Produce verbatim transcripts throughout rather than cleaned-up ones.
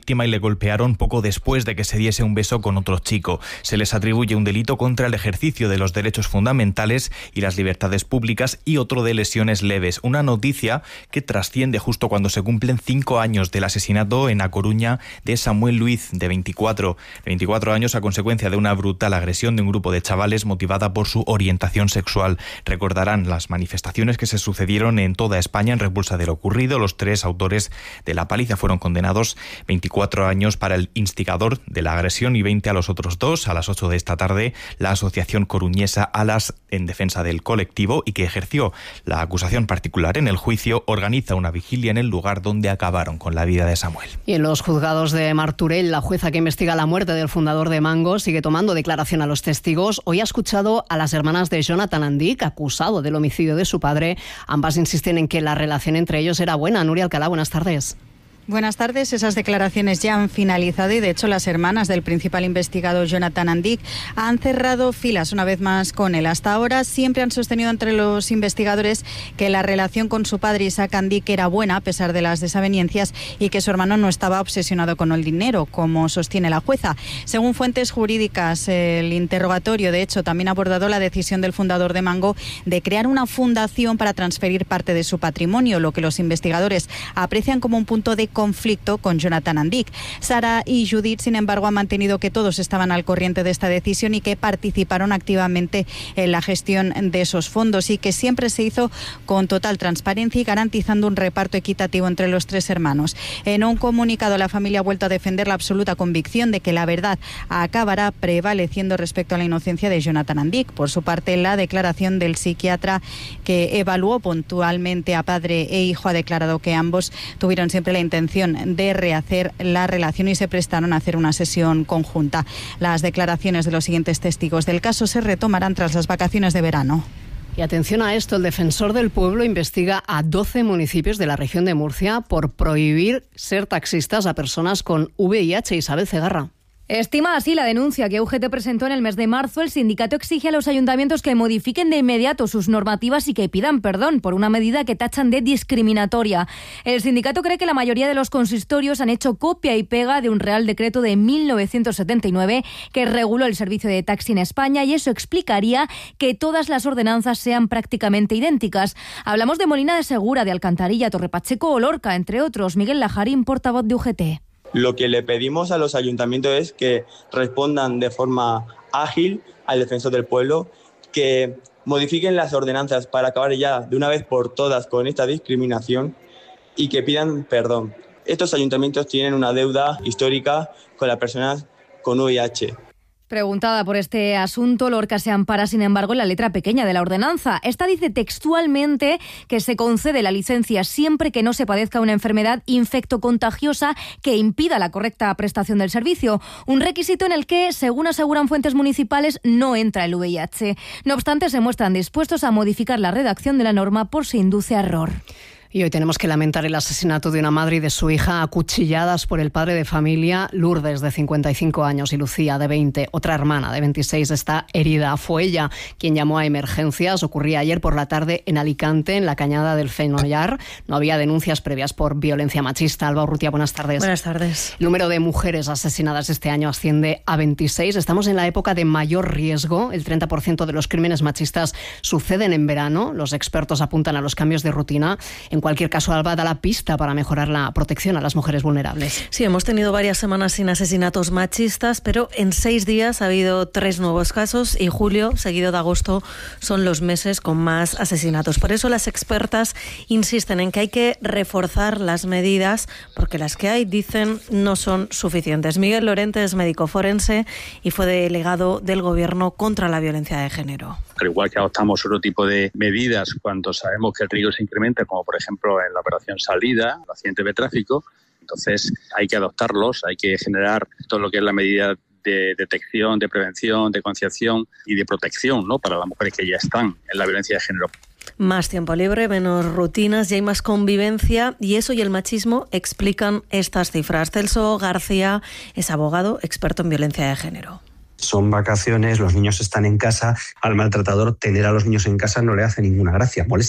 víctima y le golpearon poco después de que se diese un beso con otro chico. Se les atribuye un delito contra el ejercicio de los derechos fundamentales y las libertades públicas y otro de lesiones leves. Una noticia que trasciende justo cuando se cumplen cinco años del asesinato en A Coruña de Samuel Luiz, de veinticuatro, veinticuatro años, a consecuencia de una brutal agresión de un grupo de chavales motivada por su orientación sexual. Recordarán las manifestaciones que se sucedieron en toda España en repulsa de lo ocurrido. Los tres autores de la paliza fueron condenados, veinticuatro años para el instigador de la agresión y veinte a los otros dos. A las ocho de esta tarde, la asociación coruñesa Alas, en defensa del colectivo y que ejerció la acusación particular en el juicio, organiza una vigilia en el lugar donde acabaron con la vida de Samuel. Y en los juzgados de Martorell, la jueza que investiga la muerte del fundador de Mango sigue tomando declaración a los testigos. Hoy ha escuchado a las hermanas de Jonathan Andic, acusado del homicidio de su padre. Ambas insisten en que la relación entre ellos era buena. Nuria Alcalá, buenas tardes. Buenas tardes. Esas declaraciones ya han finalizado y, de hecho, las hermanas del principal investigado, Jonathan Andic, han cerrado filas una vez más con él. Hasta ahora siempre han sostenido entre los investigadores que la relación con su padre, Isaac Andic, era buena a pesar de las desavenencias y que su hermano no estaba obsesionado con el dinero, como sostiene la jueza. Según fuentes jurídicas, el interrogatorio, de hecho, también ha abordado la decisión del fundador de Mango de crear una fundación para transferir parte de su patrimonio, lo que los investigadores aprecian como un punto de conflicto con Jonathan Andic. Sara y Judith, sin embargo, han mantenido que todos estaban al corriente de esta decisión y que participaron activamente en la gestión de esos fondos y que siempre se hizo con total transparencia y garantizando un reparto equitativo entre los tres hermanos. En un comunicado, la familia ha vuelto a defender la absoluta convicción de que la verdad acabará prevaleciendo respecto a la inocencia de Jonathan Andic. Por su parte, la declaración del psiquiatra que evaluó puntualmente a padre e hijo ha declarado que ambos tuvieron siempre la intención de rehacer la relación y se prestaron a hacer una sesión conjunta. Las declaraciones de los siguientes testigos del caso se retomarán tras las vacaciones de verano. Y atención a esto, el defensor del pueblo investiga a doce municipios de la región de Murcia por prohibir ser taxistas a personas con V I H. Isabel Cegarra. Estima así la denuncia que U G T presentó en el mes de marzo. El sindicato exige a los ayuntamientos que modifiquen de inmediato sus normativas y que pidan perdón por una medida que tachan de discriminatoria. El sindicato cree que la mayoría de los consistorios han hecho copia y pega de un Real Decreto de mil novecientos setenta y nueve que reguló el servicio de taxi en España y eso explicaría que todas las ordenanzas sean prácticamente idénticas. Hablamos de Molina de Segura, de Alcantarilla, Torrepacheco o Lorca, entre otros. Miguel Lajarín, portavoz de U G T. Lo que le pedimos a los ayuntamientos es que respondan de forma ágil al defensor del pueblo, que modifiquen las ordenanzas para acabar ya de una vez por todas con esta discriminación y que pidan perdón. Estos ayuntamientos tienen una deuda histórica con las personas con V I H. Preguntada por este asunto, Lorca se ampara, sin embargo, en la letra pequeña de la ordenanza. Esta dice textualmente que se concede la licencia siempre que no se padezca una enfermedad infectocontagiosa que impida la correcta prestación del servicio. Un requisito en el que, según aseguran fuentes municipales, no entra el V I H. No obstante, se muestran dispuestos a modificar la redacción de la norma por si induce a error. Y hoy tenemos que lamentar el asesinato de una madre y de su hija acuchilladas por el padre de familia. Lourdes, de cincuenta y cinco años, y Lucía, de veinte. Otra hermana, de veintiséis, está herida. Fue ella quien llamó a emergencias. Ocurría ayer por la tarde en Alicante, en la Cañada del Fenollar. No había denuncias previas por violencia machista. Alba Urrutia, buenas tardes. Buenas tardes. El número de mujeres asesinadas este año asciende a veintiséis. Estamos en la época de mayor riesgo. El treinta por ciento de los crímenes machistas suceden en verano. Los expertos apuntan a los cambios de rutina. En cualquier caso, Alba, da la pista para mejorar la protección a las mujeres vulnerables. Sí, hemos tenido varias semanas sin asesinatos machistas, pero en seis días ha habido tres nuevos casos y julio, seguido de agosto, son los meses con más asesinatos. Por eso las expertas insisten en que hay que reforzar las medidas porque las que hay, dicen, no son suficientes. Miguel Lorente es médico forense y fue delegado del Gobierno contra la violencia de género. Al igual que adoptamos otro tipo de medidas cuando sabemos que el riesgo se incrementa, como por ejemplo en la operación salida, el accidente de tráfico, entonces hay que adoptarlos, hay que generar todo lo que es la medida de detección, de prevención, de concienciación y de protección, ¿no?, para las mujeres que ya están en la violencia de género. Más tiempo libre, menos rutinas y hay más convivencia, y eso y el machismo explican estas cifras. Celso García es abogado experto en violencia de género. Son vacaciones, los niños están en casa, al maltratador tener a los niños en casa no le hace ninguna gracia, molestan.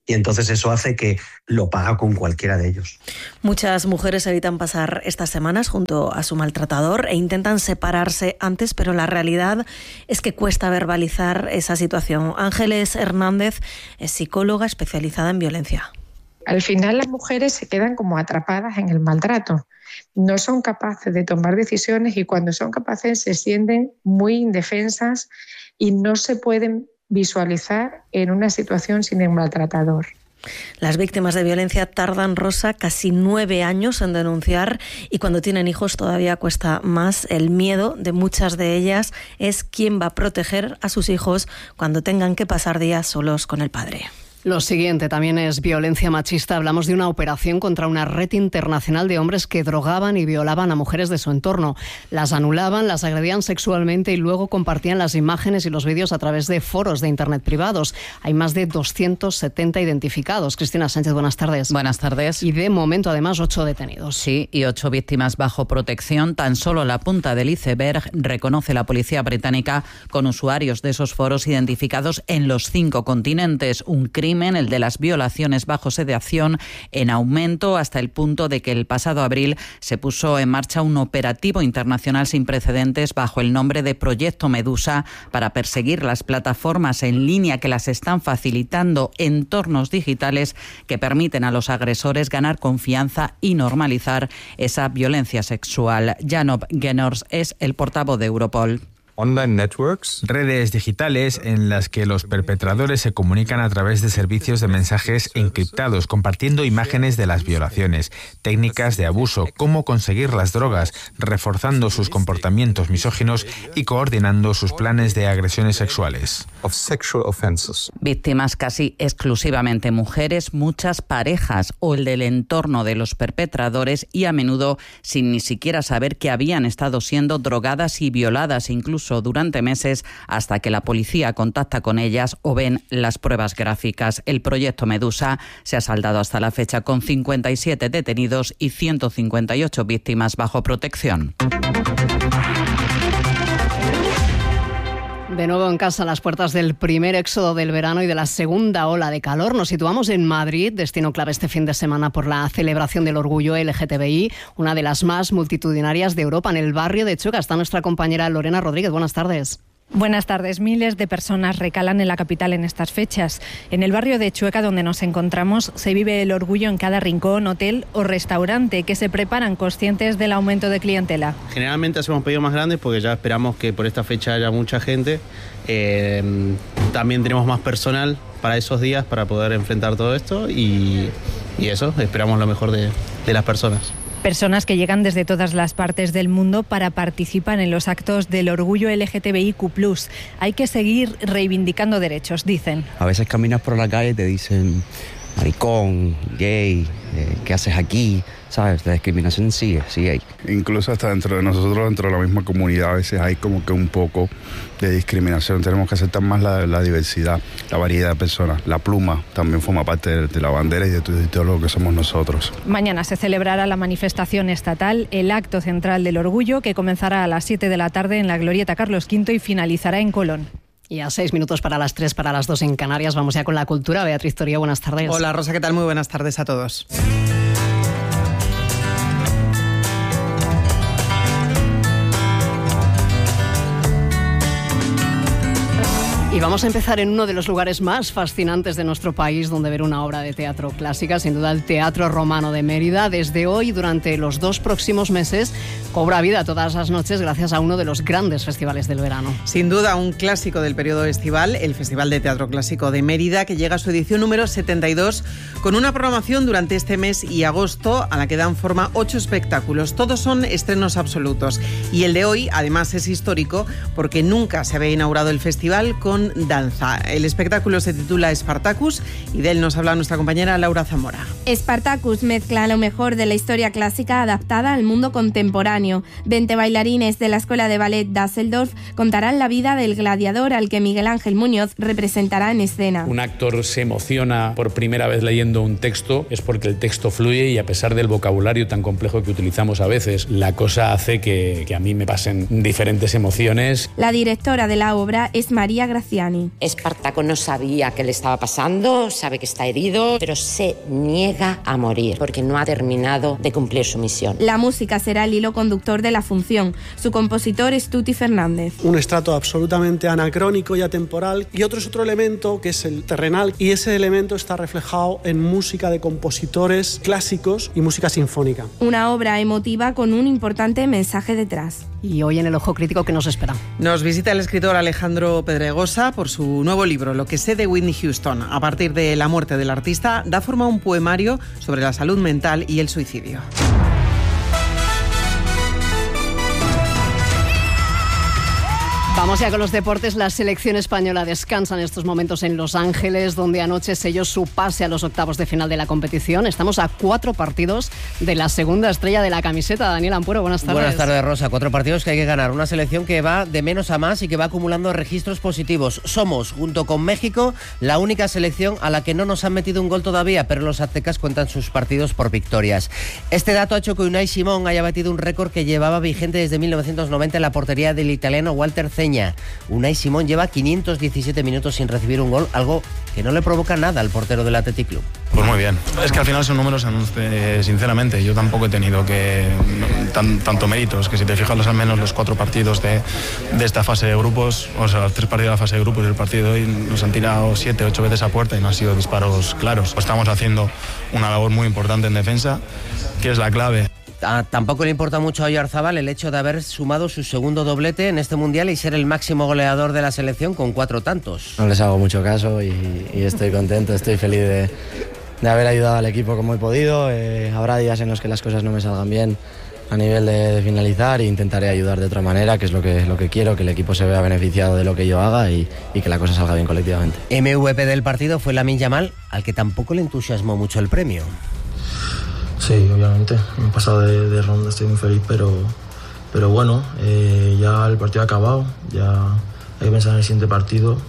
y entonces eso hace que lo paga con cualquiera de ellos. Muchas mujeres evitan pasar estas semanas junto a su maltratador e intentan separarse antes, pero la realidad es que cuesta verbalizar esa situación. Ángeles Hernández es psicóloga especializada en violencia. Al final las mujeres se quedan como atrapadas en el maltrato. No son capaces de tomar decisiones y cuando son capaces se sienten muy indefensas y no se pueden visualizar en una situación sin el maltratador. Las víctimas de violencia tardan, Rosa, casi nueve años en denunciar y cuando tienen hijos todavía cuesta más. El miedo de muchas de ellas es quién va a proteger a sus hijos cuando tengan que pasar días solos con el padre. Lo siguiente también es violencia machista. Hablamos de una operación contra una red internacional de hombres que drogaban y violaban a mujeres de su entorno. Las anulaban, las agredían sexualmente y luego compartían las imágenes y los vídeos a través de foros de Internet privados. Hay más de doscientos setenta identificados. Cristina Sánchez, buenas tardes. Buenas tardes. Y de momento, además, ocho detenidos. Sí, y ocho víctimas bajo protección. Tan solo la punta del iceberg, reconoce la policía británica, con usuarios de esos foros identificados en los cinco continentes. Un crimen, el de las violaciones bajo sedación, en aumento hasta el punto de que el pasado abril se puso en marcha un operativo internacional sin precedentes bajo el nombre de Proyecto Medusa para perseguir las plataformas en línea que las están facilitando, entornos digitales que permiten a los agresores ganar confianza y normalizar esa violencia sexual. Janov Genors es el portavoz de Europol. Online networks, redes digitales en las que los perpetradores se comunican a través de servicios de mensajes encriptados, compartiendo imágenes de las violaciones, técnicas de abuso, cómo conseguir las drogas, reforzando sus comportamientos misóginos y coordinando sus planes de agresiones sexuales. Víctimas casi exclusivamente mujeres, muchas parejas o el del entorno de los perpetradores y a menudo sin ni siquiera saber que habían estado siendo drogadas y violadas, incluso durante meses, hasta que la policía contacta con ellas o ven las pruebas gráficas. El proyecto Medusa se ha saldado hasta la fecha con cincuenta y siete detenidos y ciento cincuenta y ocho víctimas bajo protección. De nuevo en casa, a las puertas del primer éxodo del verano y de la segunda ola de calor. Nos situamos en Madrid, destino clave este fin de semana por la celebración del orgullo L G T B I, una de las más multitudinarias de Europa. En el barrio de Chueca está nuestra compañera Lorena Rodríguez. Buenas tardes. Buenas tardes. Miles de personas recalan en la capital en estas fechas. En el barrio de Chueca, donde nos encontramos, se vive el orgullo en cada rincón, hotel o restaurante, que se preparan conscientes del aumento de clientela. Generalmente hacemos pedidos más grandes porque ya esperamos que por esta fecha haya mucha gente. Eh, también tenemos más personal para esos días para poder enfrentar todo esto y, y eso, esperamos lo mejor de, de las personas. Personas que llegan desde todas las partes del mundo para participar en los actos del orgullo L G T B I Q plus. Hay que seguir reivindicando derechos, dicen. A veces caminas por la calle y te dicen maricón, gay, eh, ¿qué haces aquí? ¿Sabes? La discriminación sigue, sigue ahí. Incluso hasta dentro de nosotros, dentro de la misma comunidad, a veces hay como que un poco de discriminación. Tenemos que aceptar más la, la diversidad, la variedad de personas. La pluma también forma parte de, de la bandera y de, de todo lo que somos nosotros. Mañana se celebrará la manifestación estatal, el acto central del orgullo, que comenzará a las siete de la tarde en la Glorieta Carlos quinto y finalizará en Colón. Y a seis minutos para las tres, para las dos en Canarias. Vamos ya con la cultura. Beatriz Torío, buenas tardes. Hola Rosa, ¿qué tal? Muy buenas tardes a todos. Y vamos a empezar en uno de los lugares más fascinantes de nuestro país donde ver una obra de teatro clásica, sin duda el Teatro Romano de Mérida. Desde hoy, durante los dos próximos meses, cobra vida todas las noches gracias a uno de los grandes festivales del verano. Sin duda, un clásico del periodo estival, el Festival de Teatro Clásico de Mérida, que llega a su edición número setenta y dos, con una programación durante este mes y agosto a la que dan forma ocho espectáculos. Todos son estrenos absolutos. Y el de hoy, además, es histórico porque nunca se había inaugurado el festival con danza. El espectáculo se titula Spartacus y de él nos habla nuestra compañera Laura Zamora. Spartacus mezcla lo mejor de la historia clásica adaptada al mundo contemporáneo. contemporáneo. veinte bailarines de la Escuela de Ballet Düsseldorf contarán la vida del gladiador al que Miguel Ángel Muñoz representará en escena. Un actor se emociona por primera vez leyendo un texto es porque el texto fluye, y a pesar del vocabulario tan complejo que utilizamos a veces, la cosa hace que, que a mí me pasen diferentes emociones. La directora de la obra es María Graziani. Espartaco no sabía qué le estaba pasando, sabe que está herido, pero se niega a morir porque no ha terminado de cumplir su misión. La música será el hilo conductor de la función. Su compositor es Tuti Fernández. Un estrato absolutamente anacrónico y atemporal, y otro es otro elemento que es el terrenal, y ese elemento está reflejado en música de compositores clásicos y música sinfónica. Una obra emotiva con un importante mensaje detrás. Y hoy en el Ojo Crítico, ¿qué nos espera? Nos visita el escritor Alejandro Pedregosa por su nuevo libro, Lo que sé de Whitney Houston. A partir de la muerte del artista, da forma a un poemario sobre la salud mental y el suicidio. Vamos ya con los deportes. La selección española descansa en estos momentos en Los Ángeles, donde anoche selló su pase a los octavos de final de la competición. Estamos a cuatro partidos de la segunda estrella de la camiseta. Daniel Ampuero, buenas tardes. Buenas tardes, Rosa. Cuatro partidos que hay que ganar. Una selección que va de menos a más y que va acumulando registros positivos. Somos, junto con México, la única selección a la que no nos han metido un gol todavía, pero los aztecas cuentan sus partidos por victorias. Este dato ha hecho que Unai Simón haya batido un récord que llevaba vigente desde mil novecientos noventa en la portería del italiano Walter Ceña. Unai Simón lleva quinientos diecisiete minutos sin recibir un gol, algo que no le provoca nada al portero del Athletic Club. Pues muy bien. Es que al final son números, eh, sinceramente. Yo tampoco he tenido que tan, tanto méritos, que si te fijas los, al menos los cuatro partidos de, de esta fase de grupos, o sea, los tres partidos de la fase de grupos y el partido de hoy, nos han tirado siete, ocho veces a puerta y no han sido disparos claros. Estamos haciendo una labor muy importante en defensa, que es la clave. Ah, tampoco le importa mucho a Oyarzabal el hecho de haber sumado su segundo doblete en este Mundial y ser el máximo goleador de la selección con cuatro tantos. No les hago mucho caso y, y estoy contento, estoy feliz de, de haber ayudado al equipo como he podido. Eh, habrá días en los que las cosas no me salgan bien a nivel de, de finalizar, e intentaré ayudar de otra manera, que es lo que, lo que quiero, que el equipo se vea beneficiado de lo que yo haga y, y que la cosa salga bien colectivamente. M V P del partido fue Lamine Yamal, al que tampoco le entusiasmó mucho el premio. Sí, obviamente, me he pasado de, de ronda, estoy muy feliz, pero, pero bueno, eh, ya el partido ha acabado, ya hay que pensar en el siguiente partido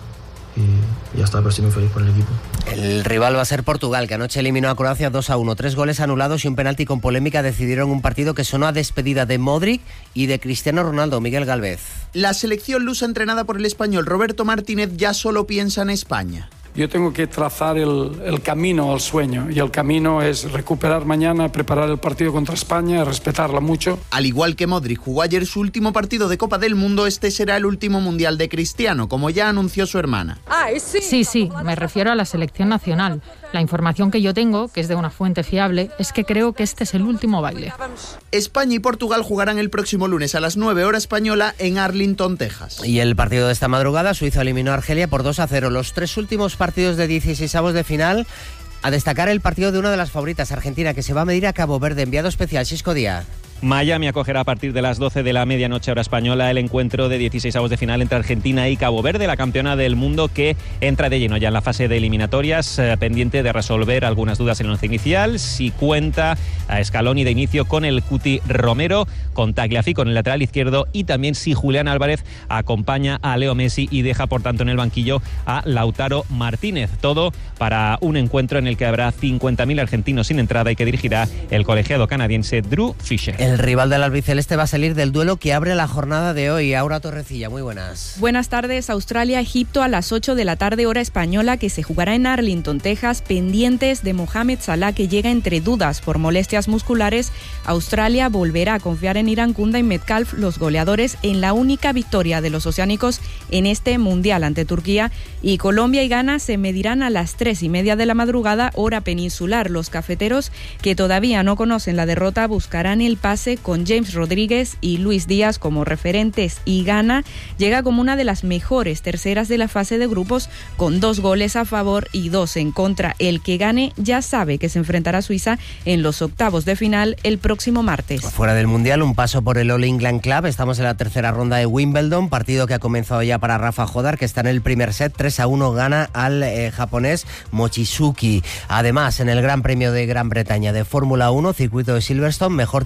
y ya está, pero estoy muy feliz por el equipo. El rival va a ser Portugal, que anoche eliminó a Croacia dos a uno. Tres goles anulados y un penalti con polémica decidieron un partido que sonó a despedida de Modric y de Cristiano Ronaldo. Miguel Gálvez. La selección lusa entrenada por el español Roberto Martínez ya solo piensa en España. Yo tengo que trazar el, el camino al sueño, y el camino es recuperar mañana, preparar el partido contra España, respetarla mucho. Al igual que Modric jugó ayer su último partido de Copa del Mundo, este será el último Mundial de Cristiano, como ya anunció su hermana. Sí, sí, me refiero a la selección nacional. La información que yo tengo, que es de una fuente fiable, es que creo que este es el último baile. España y Portugal jugarán el próximo lunes a las nueve hora española en Arlington, Texas. Y el partido de esta madrugada, Suiza eliminó a Argelia por dos a cero. Los tres últimos partidos de dieciseisavos de final, a destacar el partido de una de las favoritas, Argentina, que se va a medir a Cabo Verde. Enviado especial, Xisco Díaz. Miami acogerá a partir de las doce de la medianoche hora española el encuentro de dieciseisavos de final entre Argentina y Cabo Verde, la campeona del mundo que entra de lleno ya en la fase de eliminatorias, eh, pendiente de resolver algunas dudas en el once inicial, si cuenta a Scaloni de inicio con el Cuti Romero, con Tagliafico en el lateral izquierdo, y también si Julián Álvarez acompaña a Leo Messi y deja por tanto en el banquillo a Lautaro Martínez. Todo para un encuentro en el que habrá cincuenta mil argentinos sin entrada y que dirigirá el colegiado canadiense Drew Fisher. El rival del albiceleste va a salir del duelo que abre la jornada de hoy. Aura Torrecilla, muy buenas. Buenas tardes. Australia-Egipto a las ocho de la tarde hora española, que se jugará en Arlington, Texas, pendientes de Mohamed Salah, que llega entre dudas por molestias musculares. Australia volverá a confiar en Irankunda y Metcalf, los goleadores, en la única victoria de los oceánicos en este Mundial ante Turquía. Y Colombia y Ghana se medirán a las tres y media de la madrugada hora peninsular. Los cafeteros, que todavía no conocen la derrota, buscarán el pase con James Rodríguez y Luis Díaz como referentes, y Ghana llega como una de las mejores terceras de la fase de grupos con dos goles a favor y dos en contra. El que gane ya sabe que se enfrentará a Suiza en los octavos de final el próximo martes. Fuera del Mundial, un paso por el All England Club. Estamos en la tercera ronda de Wimbledon, partido que ha comenzado ya para Rafa Jodar, que está en el primer set. tres a uno gana al eh, japonés Mochizuki. Además, en el Gran Premio de Gran Bretaña de Fórmula uno, circuito de Silverstone, mejor tiempo en los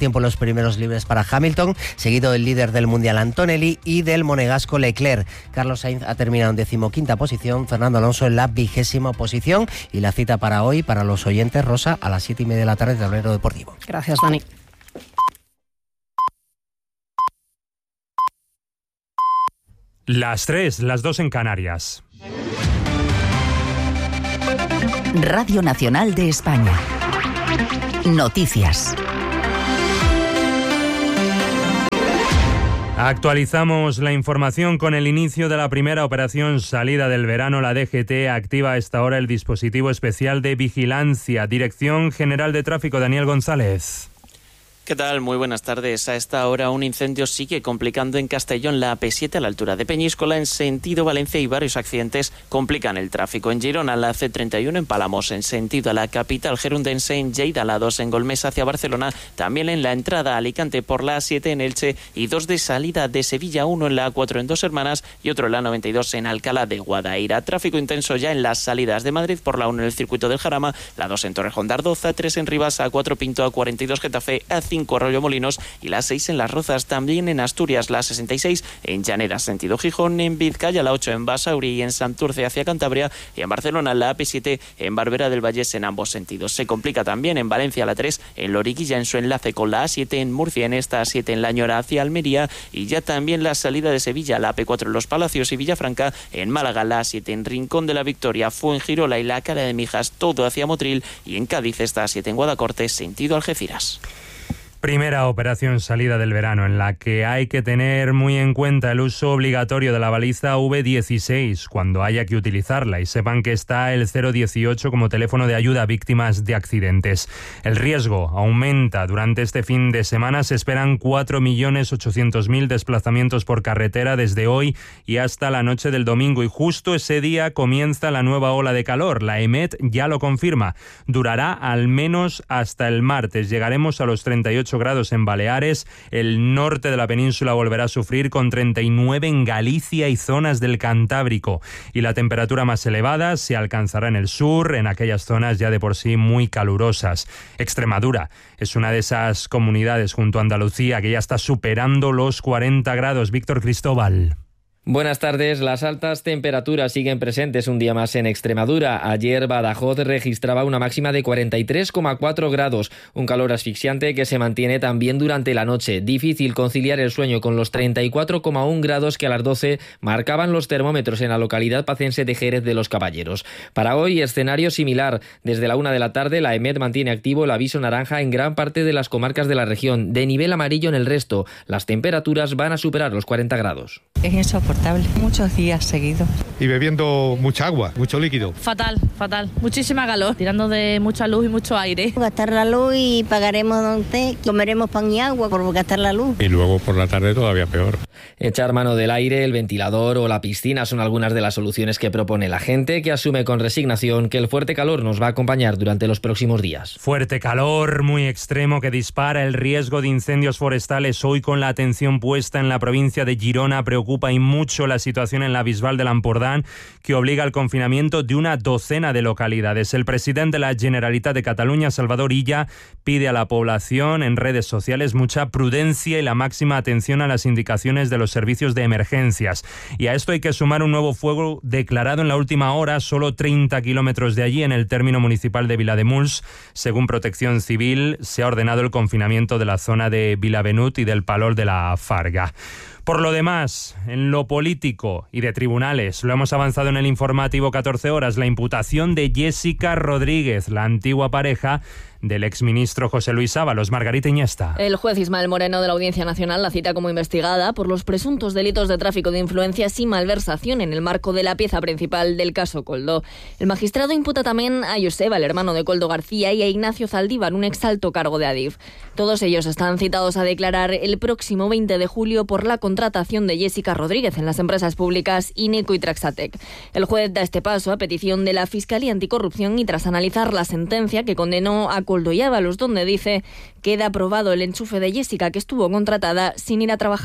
primeros libres para Hamilton, seguido del líder del Mundial Antonelli y del monegasco Leclerc. Carlos Sainz ha terminado en decimoquinta posición, Fernando Alonso en la vigésima posición. Y la cita para hoy, para los oyentes, Rosa, a las siete y media de la tarde, Tablero Deportivo. Gracias, Dani. Las tres, las dos en Canarias. Radio Nacional de España. Noticias. Actualizamos la información con el inicio de la primera operación salida del verano. La D G T activa a esta hora el dispositivo especial de vigilancia. Dirección General de Tráfico, Daniel González. ¿Qué tal? Muy buenas tardes. A esta hora un incendio sigue complicando en Castellón la A P siete a la altura de Peñíscola en sentido Valencia y varios accidentes complican el tráfico. En Girona la C treinta y uno en Palamos en sentido a la capital gerundense, en Lleida la dos en Golmés hacia Barcelona, también en la entrada a Alicante por la A siete en Elche y dos de salida de Sevilla, uno en la A cuatro en Dos Hermanas y otro en la noventa y dos en Alcalá de Guadaira. Tráfico intenso ya en las salidas de Madrid por la uno en el circuito del Jarama, la dos en Torrejón de Ardoz, A tres en Rivas, A cuatro Pinto, A cuarenta y dos Getafe, A cinco Arroyo Molinos y la seis en Las Rozas. También en Asturias la sesenta y seis en Llanera sentido Gijón, en Vizcaya la ocho en Basauri y en Santurce hacia Cantabria y en Barcelona la A P siete en Barberá del Vallés en ambos sentidos. Se complica también en Valencia la tres en Loriguilla en su enlace con la A siete, en Murcia en esta A siete en La Ñora hacia Almería y ya también la salida de Sevilla la A P cuatro en Los Palacios y Villafranca, en Málaga la A siete en Rincón de la Victoria, Fuengirola y la Cala de Mijas todo hacia Motril y en Cádiz esta A siete en Guadacorte sentido Algeciras. Primera operación salida del verano en la que hay que tener muy en cuenta el uso obligatorio de la baliza V dieciséis cuando haya que utilizarla y sepan que está el cero dieciocho como teléfono de ayuda a víctimas de accidentes. El riesgo aumenta. Durante este fin de semana se esperan cuatro millones ochocientos mil desplazamientos por carretera desde hoy y hasta la noche del domingo y justo ese día comienza la nueva ola de calor. La EMET ya lo confirma. Durará al menos hasta el martes. Llegaremos a los treinta y ocho grados en Baleares, el norte de la península volverá a sufrir con treinta y nueve en Galicia y zonas del Cantábrico y la temperatura más elevada se alcanzará en el sur, en aquellas zonas ya de por sí muy calurosas. Extremadura es una de esas comunidades junto a Andalucía que ya está superando los cuarenta grados. Víctor Cristóbal. Buenas tardes. Las altas temperaturas siguen presentes un día más en Extremadura. Ayer Badajoz registraba una máxima de cuarenta y tres coma cuatro grados, un calor asfixiante que se mantiene también durante la noche. Difícil conciliar el sueño con los treinta y cuatro coma uno grados que a las doce marcaban los termómetros en la localidad pacense de Jerez de los Caballeros. Para hoy, escenario similar. Desde la una de la tarde, la EMET mantiene activo el aviso naranja en gran parte de las comarcas de la región, de nivel amarillo en el resto. Las temperaturas van a superar los cuarenta grados. Es insoportable. Muchos días seguidos. Y bebiendo mucha agua, mucho líquido. Fatal, fatal. Muchísima calor, tirando de mucha luz y mucho aire. Gastar la luz y pagaremos donde comeremos pan y agua por gastar la luz. Y luego por la tarde todavía peor. Echar mano del aire, el ventilador o la piscina son algunas de las soluciones que propone la gente, que asume con resignación que el fuerte calor nos va a acompañar durante los próximos días. Fuerte calor, muy extremo, que dispara el riesgo de incendios forestales. Hoy con la atención puesta en la provincia de Girona, preocupa y mucho la situación en la Bisbal del Ampurdán, que obliga al confinamiento de una docena de localidades. El presidente de la Generalitat de Cataluña, Salvador Illa, pide a la población en redes sociales mucha prudencia y la máxima atención a las indicaciones de los servicios de emergencias. Y a esto hay que sumar un nuevo fuego declarado en la última hora, solo treinta kilómetros de allí, en el término municipal de Vilademuls. Según Protección Civil, se ha ordenado el confinamiento de la zona de Vilavenut y del Palol de la Farga. Por lo demás, en lo político y de tribunales, lo hemos avanzado en el informativo catorce horas, la imputación de Jessica Rodríguez, la antigua pareja del exministro José Luis Ábalos. Margarita Iniesta. El juez Ismael Moreno de la Audiencia Nacional la cita como investigada por los presuntos delitos de tráfico de influencias y malversación en el marco de la pieza principal del caso Koldo. El magistrado imputa también a Joseba, el hermano de Koldo García, y a Ignacio Zaldívar, un exalto cargo de Adif. Todos ellos están citados a declarar el próximo veinte de julio por la contratación de Jessica Rodríguez en las empresas públicas Ineco y Traxatec. El juez da este paso a petición de la Fiscalía Anticorrupción y tras analizar la sentencia que condenó a Koldo y Ábalos, donde dice queda aprobado el enchufe de Jessica, que estuvo contratada sin ir a trabajar.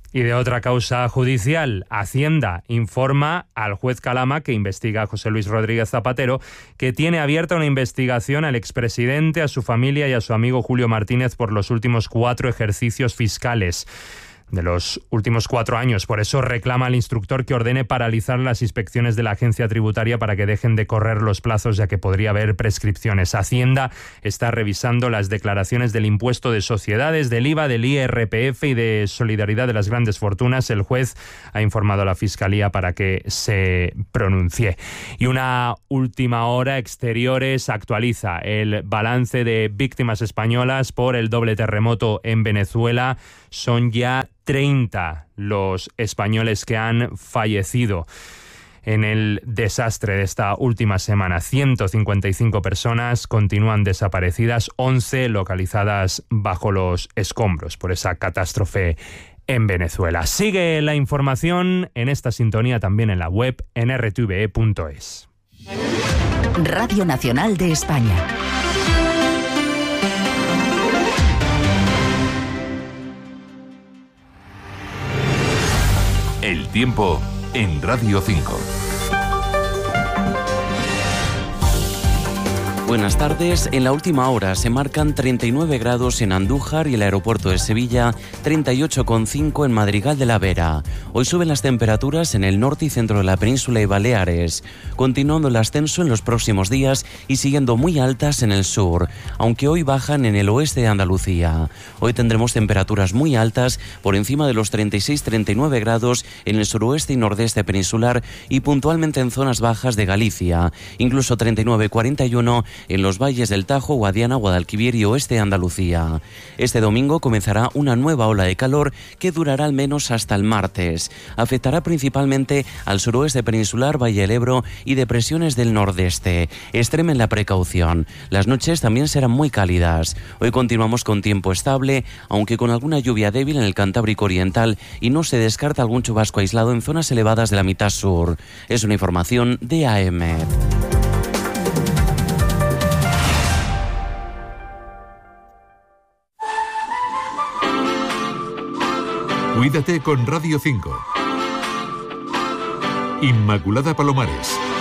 Y de otra causa judicial, Hacienda informa al juez Calama, que investiga a José Luis Rodríguez Zapatero, que tiene abierta una investigación al expresidente, a su familia y a su amigo Julio Martínez por los últimos cuatro ejercicios fiscales de los últimos cuatro años. Por eso reclama al instructor que ordene paralizar las inspecciones de la agencia tributaria para que dejen de correr los plazos, ya que podría haber prescripciones. Hacienda está revisando las declaraciones del impuesto de sociedades, del I V A, del I R P F y de solidaridad de las grandes fortunas. El juez ha informado a la Fiscalía para que se pronuncie. Y una última hora, Exteriores actualiza el balance de víctimas españolas por el doble terremoto en Venezuela. Son ya treinta los españoles que han fallecido en el desastre de esta última semana. ciento cincuenta y cinco personas continúan desaparecidas, once localizadas bajo los escombros por esa catástrofe en Venezuela. Sigue la información en esta sintonía también en la web en r t v e punto es. Radio Nacional de España. El tiempo en Radio cinco. Buenas tardes. En la última hora se marcan treinta y nueve grados en Andújar y el aeropuerto de Sevilla, treinta y ocho coma cinco en Madrigal de la Vera. Hoy suben las temperaturas en el norte y centro de la península y Baleares, continuando el ascenso en los próximos días y siguiendo muy altas en el sur, aunque hoy bajan en el oeste de Andalucía. Hoy tendremos temperaturas muy altas por encima de los treinta y seis a treinta y nueve grados en el suroeste y nordeste peninsular y puntualmente en zonas bajas de Galicia, incluso treinta y nueve a cuarenta y uno en los valles del Tajo, Guadiana, Guadalquivir y oeste de Andalucía. Este domingo comenzará una nueva ola de calor que durará al menos hasta el martes. Afectará principalmente al suroeste peninsular, Valle del Ebro y depresiones del nordeste. Extremen la precaución. Las noches también serán muy cálidas. Hoy continuamos con tiempo estable, aunque con alguna lluvia débil en el Cantábrico Oriental y no se descarta algún chubasco aislado en zonas elevadas de la mitad sur. Es una información de A E M E D. Cuídate con Radio cinco. Inmaculada Palomares.